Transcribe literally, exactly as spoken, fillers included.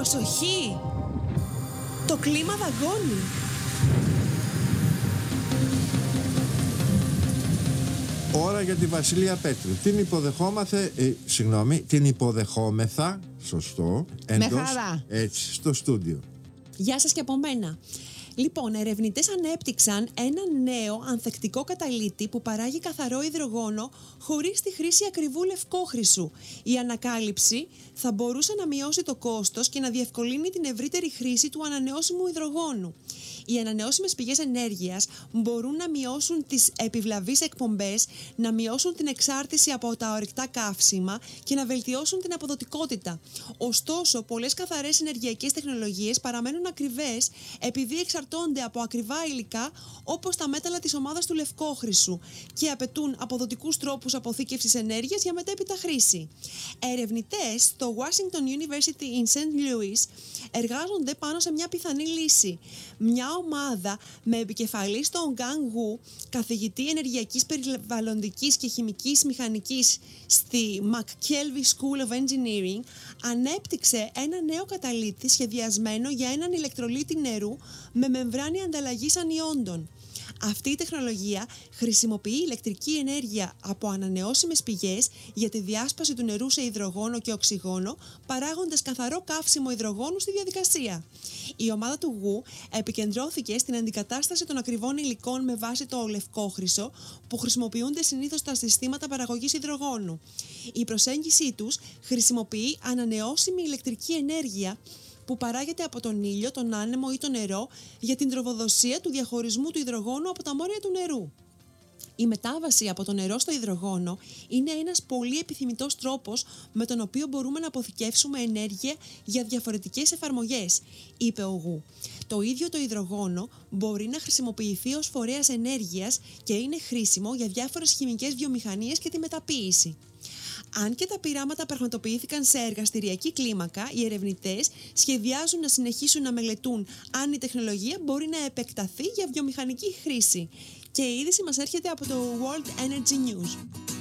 Προσοχή! Το κλίμα δαγκώνει. Ώρα για τη Βασιλεία Πέτρου. Την υποδεχόμαθε, ε, συγγνώμη, την υποδεχόμεθα, σωστό, εντός, έτσι, στο στούντιο. Γεια σας και από μένα. Λοιπόν, ερευνητές ανέπτυξαν ένα νέο ανθεκτικό καταλύτη που παράγει καθαρό υδρογόνο χωρίς τη χρήση ακριβού λευκόχρυσου. Η ανακάλυψη θα μπορούσε να μειώσει το κόστος και να διευκολύνει την ευρύτερη χρήση του ανανεώσιμου υδρογόνου. Οι ανανεώσιμες πηγές ενέργειας μπορούν να μειώσουν τις επιβλαβείς εκπομπές, να μειώσουν την εξάρτηση από τα ορυκτά καύσιμα και να βελτιώσουν την αποδοτικότητα. Ωστόσο, πολλές καθαρές ενεργειακές τεχνολογίες παραμένουν ακριβές επειδή εξαρτώνται από ακριβά υλικά όπως τα μέταλλα της ομάδας του λευκόχρυσου και απαιτούν αποδοτικούς τρόπους αποθήκευσης ενέργειας για μετέπειτα χρήση. Ερευνητές στο Washington University in Saint Louis εργάζονται πάνω σε μια πιθανή λύση. Μια ομάδα με επικεφαλής τον Gang Wu, καθηγητή ενεργειακής, περιβαλλοντικής και χημικής μηχανικής στη McKelvey School of Engineering, ανέπτυξε ένα νέο καταλύτη σχεδιασμένο για έναν ηλεκτρολίτη νερού με μεμβράνη ανταλλαγής ανιόντων. Αυτή η τεχνολογία χρησιμοποιεί ηλεκτρική ενέργεια από ανανεώσιμες πηγές για τη διάσπαση του νερού σε υδρογόνο και οξυγόνο, παράγοντας καθαρό καύσιμο υδρογόνου στη διαδικασία. Η ομάδα του Γου επικεντρώθηκε στην αντικατάσταση των ακριβών υλικών με βάση το λευκόχρυσο που χρησιμοποιούνται συνήθως στα συστήματα παραγωγής υδρογόνου. Η προσέγγιση τους χρησιμοποιεί ανανεώσιμη ηλεκτρική ενέργεια που παράγεται από τον ήλιο, τον άνεμο ή το νερό για την τροφοδοσία του διαχωρισμού του υδρογόνου από τα μόρια του νερού. Η μετάβαση από το νερό στο υδρογόνο είναι ένας πολύ επιθυμητός τρόπος με τον οποίο μπορούμε να αποθηκεύσουμε ενέργεια για διαφορετικές εφαρμογές, είπε ο Γου. Το ίδιο το υδρογόνο μπορεί να χρησιμοποιηθεί ως φορέας ενέργειας και είναι χρήσιμο για διάφορες χημικές βιομηχανίες και τη μεταποίηση. Αν και τα πειράματα πραγματοποιήθηκαν σε εργαστηριακή κλίμακα, οι ερευνητές σχεδιάζουν να συνεχίσουν να μελετούν αν η τεχνολογία μπορεί να επεκταθεί για βιομηχανική χρήση. Και η είδηση μας έρχεται από το World Energy News.